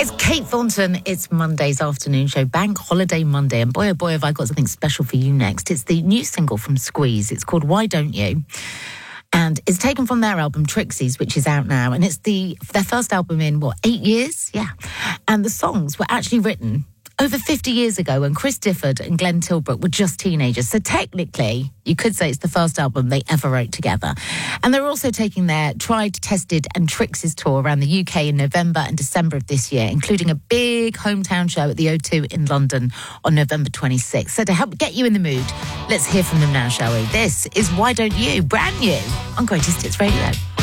It's Kate Thornton. It's Monday's afternoon show, Bank Holiday Monday. And boy, oh boy, have I got something special for you next. It's the new single from Squeeze. It's called Why Don't You? And it's taken from their album Trixies, which is out now. And it's their first album in, 8 years? Yeah. And the songs were actually written over 50 years ago when Chris Difford and Glenn Tilbrook were just teenagers. So technically, you could say it's the first album they ever wrote together. And they're also taking their Tried, Tested and Trixies tour around the UK in November and December of this year, including a big hometown show at the O2 in London on November 26th. So to help get you in the mood, let's hear from them now, shall we? This is Why Don't You, brand new on Greatest Hits Radio.